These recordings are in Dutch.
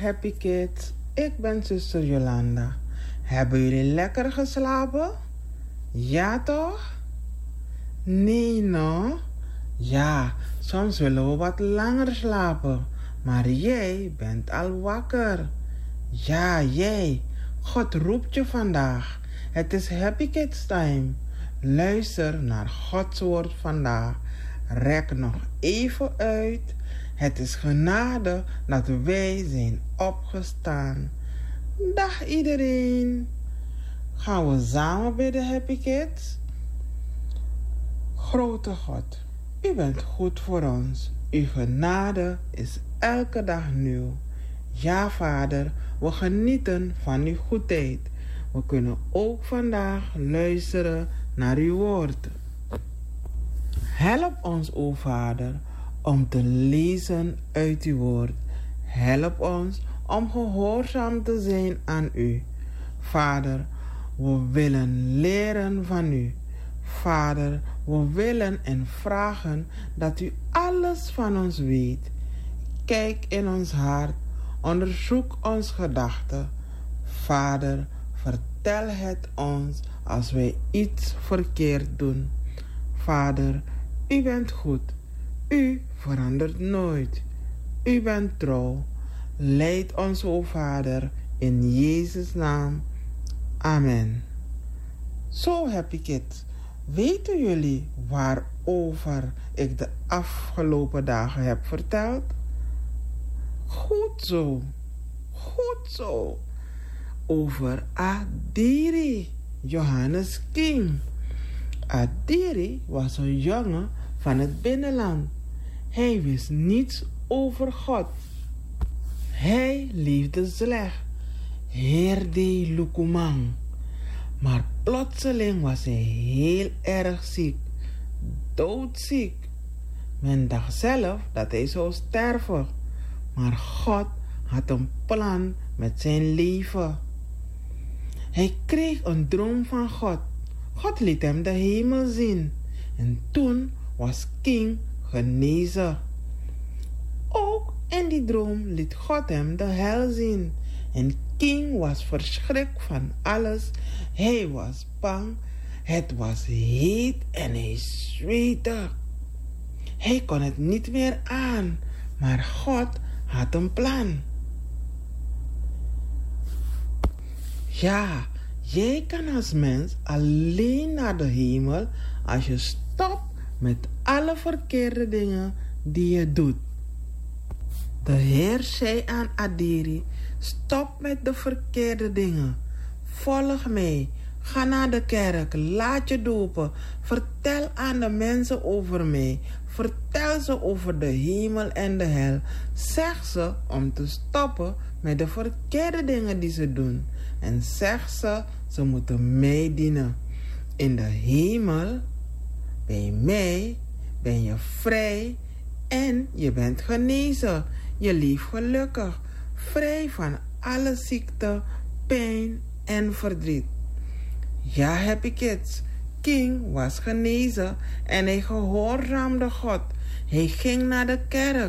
Happy Kids. Ik ben zuster Jolanda. Hebben jullie lekker geslapen? Ja toch? Nee, no? Ja, soms willen we wat langer slapen. Maar jij bent al wakker. Ja, jij. God roept je vandaag. Het is Happy Kids time. Luister naar Gods woord vandaag. Rek nog even uit. Het is genade dat wij zijn opgestaan. Dag iedereen. Gaan we samen bij de Happy Kids? Grote God, u bent goed voor ons. Uw genade is elke dag nieuw. Ja, Vader, we genieten van uw goedheid. We kunnen ook vandaag luisteren naar uw woord. Help ons, o Vader, om te lezen uit uw woord. Help ons om gehoorzaam te zijn aan u. Vader, we willen leren van u. Vader, we willen en vragen dat u alles van ons weet. Kijk in ons hart, onderzoek ons gedachten. Vader, vertel het ons als wij iets verkeerd doen. Vader, u bent goed. U verandert nooit. U bent trouw. Leid ons, o Vader, in Jezus' naam. Amen. Zo, Happy Kids. Weten jullie waarover ik de afgelopen dagen heb verteld? Goed zo. Goed zo. Over Adiri, Johannes King. Adiri was een jongen van het binnenland. Hij wist niets over God. Hij leefde slecht. Heerde Lukumang. Maar plotseling was hij heel erg ziek. Doodziek. Men dacht zelf dat hij zou sterven. Maar God had een plan met zijn leven. Hij kreeg een droom van God. God liet hem de hemel zien. En toen was King genezen. Ook in die droom liet God hem de hel zien. En King was verschrikt van alles. Hij was bang. Het was heet en hij zweette. Hij kon het niet meer aan. Maar God had een plan. Ja, jij kan als mens alleen naar de hemel als je stopt met alle verkeerde dingen die je doet. De Heer zei aan Adiri: stop met de verkeerde dingen. Volg mij. Ga naar de kerk. Laat je dopen. Vertel aan de mensen over mij. Vertel ze over de hemel en de hel. Zeg ze om te stoppen met de verkeerde dingen die ze doen. En zeg ze moeten mij dienen. In de hemel, bij mij, ben je vrij en je bent genezen. Je leeft gelukkig, vrij van alle ziekte, pijn en verdriet. Ja, Happy Kids. King was genezen en hij gehoorzaamde God. Hij ging naar de kerk.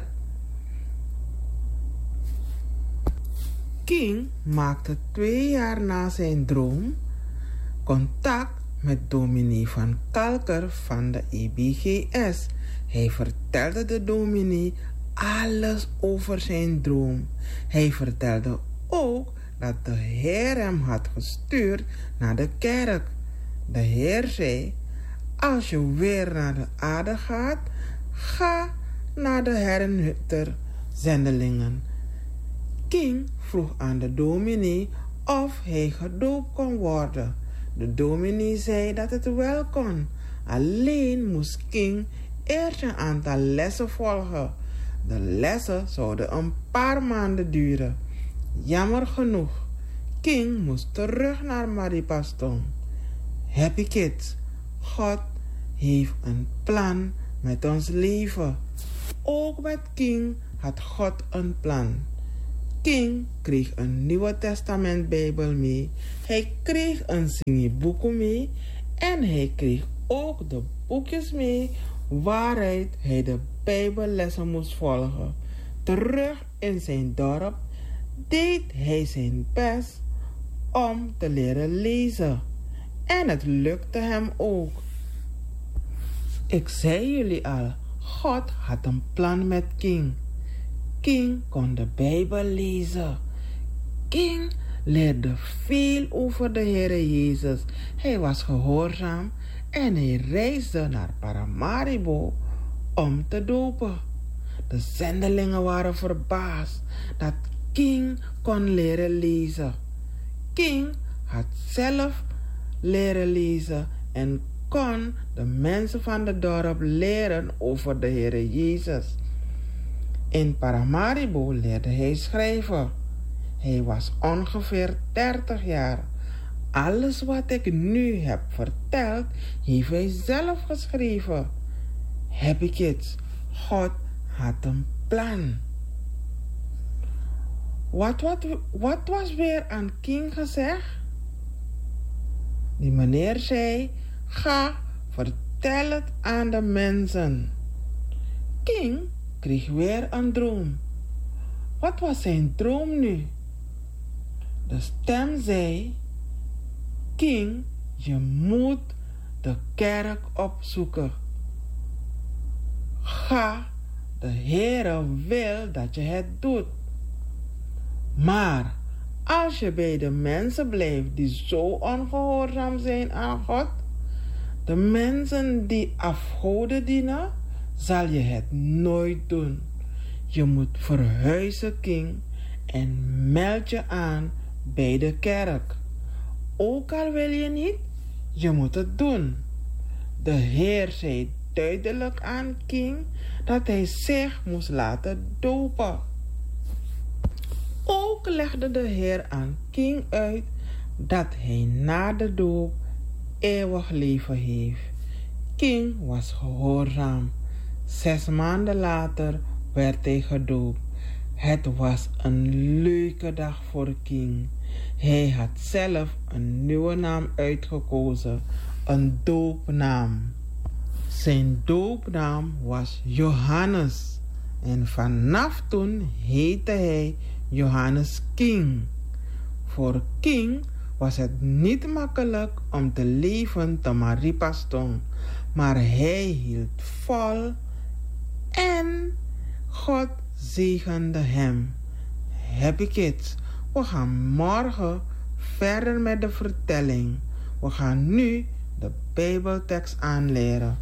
King maakte 2 jaar na zijn droom contact met dominee van Kalker van de EBGS. Hij vertelde de dominee alles over zijn droom. Hij vertelde ook dat de Heer hem had gestuurd naar de kerk. De Heer zei: als je weer naar de aarde gaat, ga naar de Herrenhutter zendelingen. King vroeg aan de dominee of hij gedoopt kon worden. De dominee zei dat het wel kon. Alleen moest King eerst een aantal lessen volgen. De lessen zouden een paar maanden duren. Jammer genoeg, King moest terug naar Maripaston. Happy Kids, God heeft een plan met ons leven. Ook met King had God een plan. King kreeg een Nieuwe Testament Bijbel mee. Hij kreeg een zingboeken mee. En hij kreeg ook de boekjes mee waaruit hij de Bijbellessen moest volgen. Terug in zijn dorp deed hij zijn best om te leren lezen. En het lukte hem ook. Ik zei jullie al, God had een plan met King. King kon de Bijbel lezen. King leerde veel over de Heere Jezus. Hij was gehoorzaam en hij reisde naar Paramaribo om te dopen. De zendelingen waren verbaasd dat King kon leren lezen. King had zelf leren lezen en kon de mensen van het dorp leren over de Heere Jezus. In Paramaribo leerde hij schrijven. Hij was ongeveer 30 jaar. Alles wat ik nu heb verteld, heeft hij zelf geschreven. Happy kids, God had een plan. Wat was weer aan King gezegd? Die meneer zei, ga, vertel het aan de mensen. King kreeg weer een droom. Wat was zijn droom nu? De stem zei, King, je moet de kerk opzoeken. Ga, de Heere wil dat je het doet. Maar als je bij de mensen blijft die zo ongehoorzaam zijn aan God, de mensen die afgoden dienen, zal je het nooit doen. Je moet verhuizen, King, en meld je aan bij de kerk. Ook al wil je niet, je moet het doen. De Heer zei duidelijk aan King dat hij zich moest laten dopen. Ook legde de Heer aan King uit dat hij na de doop eeuwig leven heeft. King was gehoorzaam. 6 maanden later werd hij gedoopt. Het was een leuke dag voor King. Hij had zelf een nieuwe naam uitgekozen, een doopnaam. Zijn doopnaam was Johannes en vanaf toen heette hij Johannes King. Voor King was het niet makkelijk om te leven te Maripastong, maar hij hield vol en God zegende hem. Happy kids, we gaan morgen verder met de vertelling. We gaan nu de Bijbeltekst aanleren.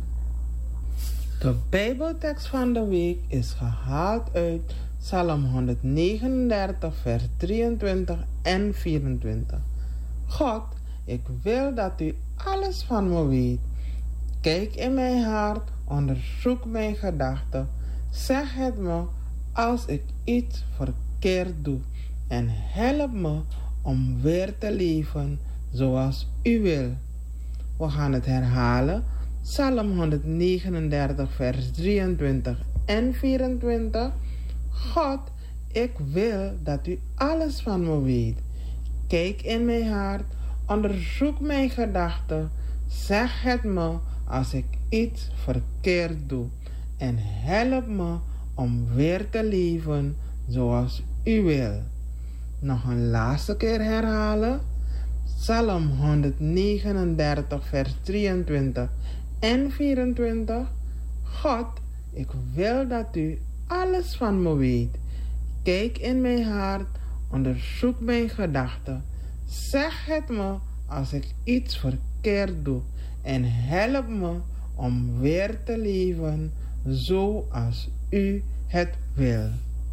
De Bijbeltekst van de week is gehaald uit Psalm 139, vers 23 en 24. God, ik wil dat u alles van me weet. Kijk in mijn hart, onderzoek mijn gedachten. Zeg het me als ik iets verkeerd doe. En help me om weer te leven zoals u wil. We gaan het herhalen. Psalm 139, vers 23 en 24. God, ik wil dat u alles van me weet. Kijk in mijn hart, onderzoek mijn gedachten. Zeg het me als ik iets verkeerd doe. En help me om weer te leven zoals u wil. Nog een laatste keer herhalen. Psalm 139, vers 23 en 24. God, ik wil dat u alles van me weet. Kijk in mijn hart, onderzoek mijn gedachten. Zeg het me als ik iets verkeerd doe. En help me om weer te leven zoals u het wil.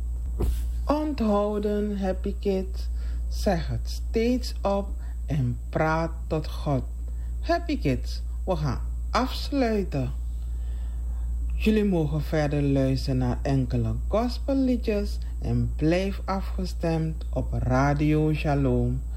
Onthouden, happy kids. Zeg het steeds op en praat tot God. Happy kids, we gaan afsluiten. Jullie mogen verder luisteren naar enkele gospelliedjes en blijf afgestemd op Radio Shalom.